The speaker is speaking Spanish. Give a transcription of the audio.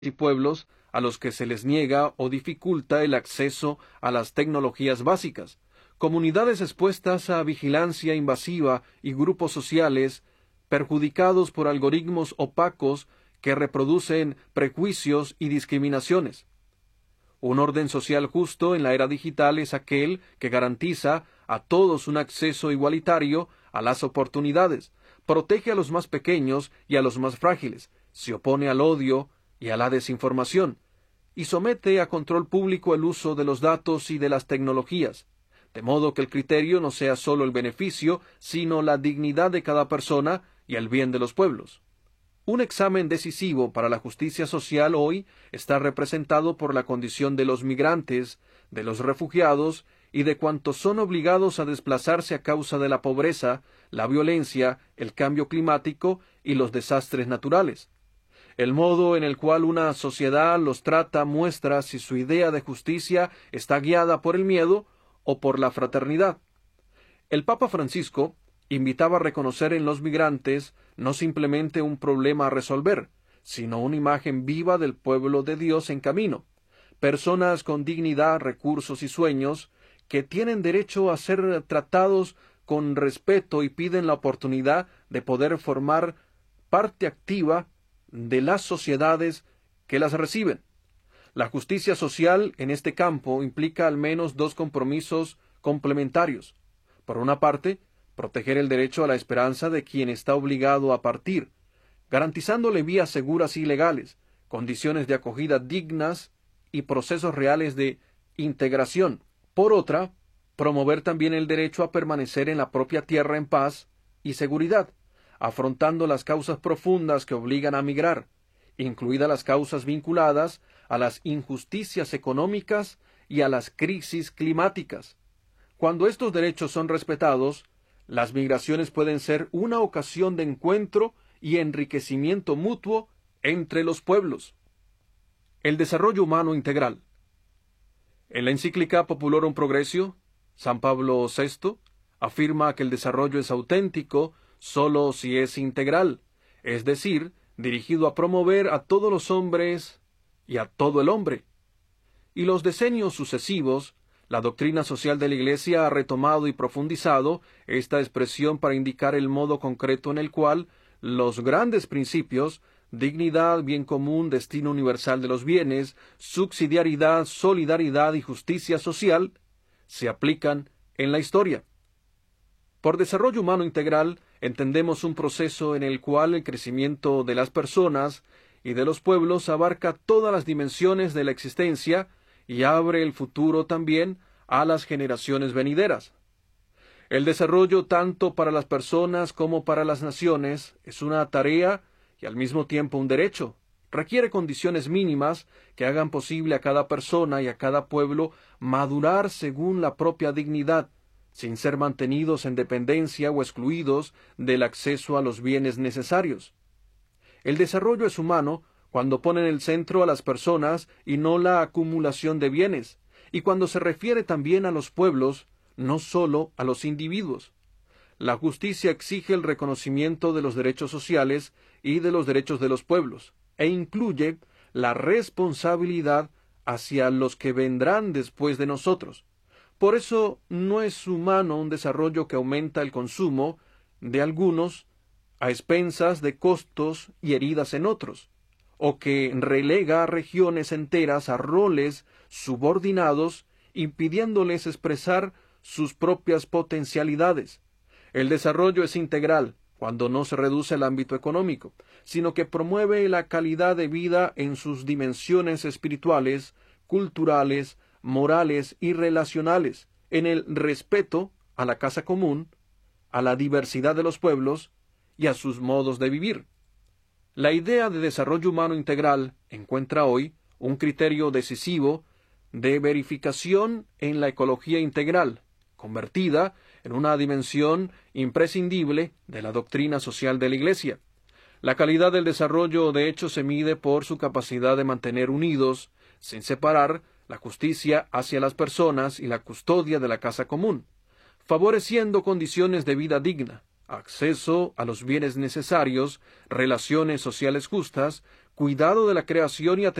y pueblos a los que se les niega o dificulta el acceso a las tecnologías básicas, comunidades expuestas a vigilancia invasiva y grupos sociales perjudicados por algoritmos opacos que reproducen prejuicios y discriminaciones. Un orden social justo en la era digital es aquel que garantiza a todos un acceso igualitario a las oportunidades, protege a los más pequeños y a los más frágiles, se opone al odio y a la desinformación, y somete a control público el uso de los datos y de las tecnologías, de modo que el criterio no sea solo el beneficio, sino la dignidad de cada persona y el bien de los pueblos. Un examen decisivo para la justicia social hoy está representado por la condición de los migrantes, de los refugiados y de cuantos son obligados a desplazarse a causa de la pobreza, la violencia, el cambio climático y los desastres naturales. El modo en el cual una sociedad los trata muestra si su idea de justicia está guiada por el miedo o por la fraternidad. El Papa Francisco invitaba a reconocer en los migrantes no simplemente un problema a resolver, sino una imagen viva del pueblo de Dios en camino, personas con dignidad, recursos y sueños, que tienen derecho a ser tratados con respeto y piden la oportunidad de poder formar parte activa de las sociedades que las reciben. La justicia social en este campo implica al menos dos compromisos complementarios. Por una parte, proteger el derecho a la esperanza de quien está obligado a partir, garantizándole vías seguras y legales, condiciones de acogida dignas y procesos reales de integración. Por otra, promover también el derecho a permanecer en la propia tierra en paz y seguridad, afrontando las causas profundas que obligan a migrar, incluidas las causas vinculadas a las injusticias económicas y a las crisis climáticas. Cuando estos derechos son respetados, las migraciones pueden ser una ocasión de encuentro y enriquecimiento mutuo entre los pueblos. El desarrollo humano integral. En la encíclica Populorum Progressio, San Pablo VI afirma que el desarrollo es auténtico sólo si es integral, es decir, dirigido a promover a todos los hombres y a todo el hombre. Y los decenios sucesivos, la doctrina social de la Iglesia ha retomado y profundizado esta expresión para indicar el modo concreto en el cual los grandes principios, dignidad, bien común, destino universal de los bienes, subsidiariedad, solidaridad y justicia social, se aplican en la historia. Por desarrollo humano integral entendemos un proceso en el cual el crecimiento de las personas y de los pueblos abarca todas las dimensiones de la existencia y abre el futuro también a las generaciones venideras. El desarrollo tanto para las personas como para las naciones es una tarea y al mismo tiempo un derecho. Requiere condiciones mínimas que hagan posible a cada persona y a cada pueblo madurar según la propia dignidad, sin ser mantenidos en dependencia o excluidos del acceso a los bienes necesarios. El desarrollo es humano cuando pone en el centro a las personas y no la acumulación de bienes, y cuando se refiere también a los pueblos, no sólo a los individuos. La justicia exige el reconocimiento de los derechos sociales y de los derechos de los pueblos, e incluye la responsabilidad hacia los que vendrán después de nosotros. Por eso no es humano un desarrollo que aumenta el consumo de algunos a expensas de costos y heridas en otros, o que relega a regiones enteras a roles subordinados, impidiéndoles expresar sus propias potencialidades. El desarrollo es integral cuando no se reduce el ámbito económico, sino que promueve la calidad de vida en sus dimensiones espirituales, culturales, morales y relacionales, en el respeto a la casa común, a la diversidad de los pueblos y a sus modos de vivir. La idea de desarrollo humano integral encuentra hoy un criterio decisivo de verificación en la ecología integral, convertida en una dimensión imprescindible de la doctrina social de la Iglesia. La calidad del desarrollo, de hecho, se mide por su capacidad de mantener unidos, sin separar, la justicia hacia las personas y la custodia de la casa común, favoreciendo condiciones de vida digna, acceso a los bienes necesarios, relaciones sociales justas, cuidado de la creación y